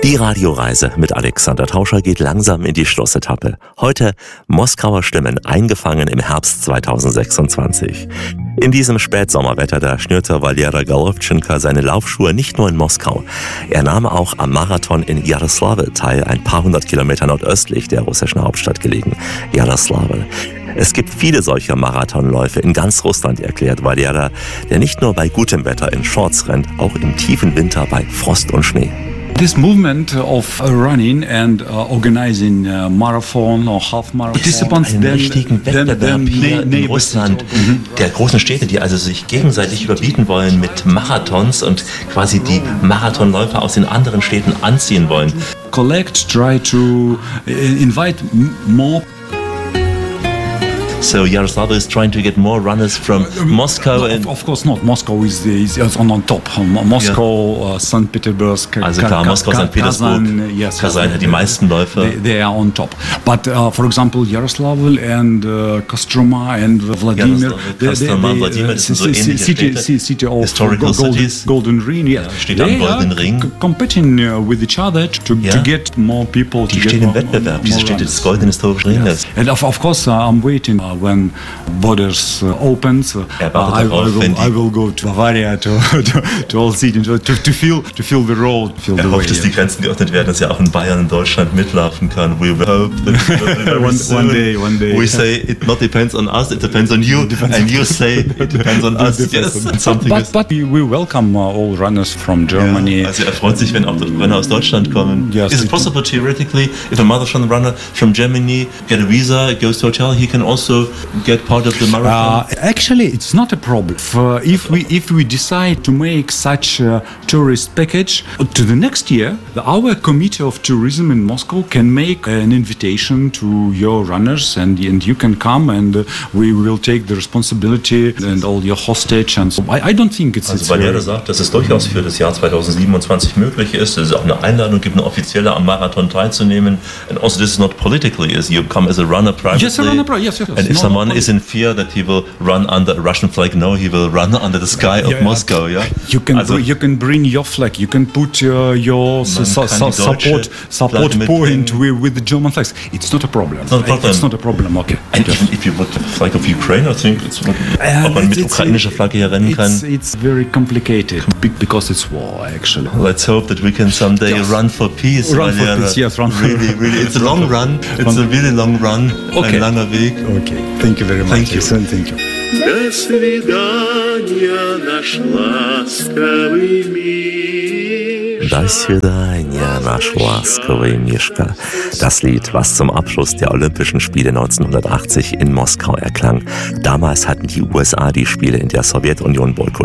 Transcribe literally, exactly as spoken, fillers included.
Die Radioreise mit Alexander Tauscher geht langsam in die Schlussetappe. Heute Moskauer Stimmen, eingefangen im Herbst zweitausendsechsundzwanzig. In diesem Spätsommerwetter, da schnürte Valera Golovtschenko seine Laufschuhe nicht nur in Moskau. Er nahm auch am Marathon in Jaroslawl teil, ein paar hundert Kilometer nordöstlich der russischen Hauptstadt gelegen. Jaroslawl. Es gibt viele solcher Marathonläufe in ganz Russland, erklärt Valera, der nicht nur bei gutem Wetter in Shorts rennt, auch im tiefen Winter bei Frost und Schnee. This movement of running and uh, organizing a marathon or half marathon participants einen richtigen Wettbewerb hier in Russland der großen Städte, die also sich gegenseitig überbieten wollen mit Marathons und quasi die Marathonläufer aus den anderen Städten anziehen wollen. Collect, try to invite more. So Yaroslawl is trying to get more runners from Moscow. No, and of course not. Moscow is, is, is on, on top. Moscow, yeah. uh, Saint Petersburg, also klar, Ka Moskau, Sankt Petersburg, yes, Kasan hat die meisten Läufer. They, they are on top. But uh, for example, Yaroslawl and uh, Kostroma and Vladimir, Kostroma und Vladimir, das sind so ähnliche city, Städte. City of Historical Golden, cities. Golden Ring, yeah. Ja, steht am Goldenen Ring. Competing uh, with each other to, ja. to get more people. Die stehen im Wettbewerb, diese Städte des Goldenen Historischen Ringes. Yes. And of, of course, uh, I'm waiting uh, when borders uh, opens. Uh, er I, I, will, I will go to Bavaria to to, to all cities to, to feel to feel the road. Feel er the hofft, way, dass die Grenzen geöffnet werden, dass er auch in Bayern und Deutschland mitlaufen kann. We hope that one, one day, one day. We say it not depends on us, it depends on you, and you say it depends on us. Yes, and something but, but we welcome uh, all runners from Germany. Ja, also er freut sich, wenn auch Runner aus Deutschland kommen. Yes, Is it possible theoretically, if a marathon runner from Germany get a visa, goes to a hotel, he can also get part of the marathon? Uh, actually, it's not a problem. Uh, if we if we decide to make such a tourist package to the next year, the, our committee of tourism in Moscow can make an invitation to your runners, and and you can come, and uh, we will take the responsibility and all your hostage. And so I, I don't think it's. Also Valera sagt, dass es durchaus für das Jahr zweitausendsiebenundzwanzig möglich ist, dass es auch eine Einladung gibt, eine offizielle am Marathon teilzunehmen. And also this is not politically, as you come as a runner privately. Yes, a runner, yes, yes, yes. And if no, someone no, is in fear that he will run under a Russian flag, no, he will run under the sky of yeah, Moscow. Yeah. You can also, you can bring your flag. You can put uh, your su su support support point with, with the German flags. It's not a problem. It's not a problem. It's not a problem. Okay. And even if you put the flag of Ukraine, I think it's uh, ob man mit ukrainischer Flagge hier rennen kann. It's, it's very complicated because it's war actually. Let's hope that we can someday yes. run for peace. Run for yeah, peace. Yes, run for really, really. It's a long run. It's a really long run. Okay. Ein langer Weg. Okay. Thank you very much. Thank you. Thank you. До свидания, наш ласковый Мишка. До свидания, наш ласковый Мишка. Das Lied, was zum Abschluss der Olympischen Spiele neunzehnhundertachtzig in Moskau erklang. Damals hatten die U S A die Spiele in der Sowjetunion boykottiert.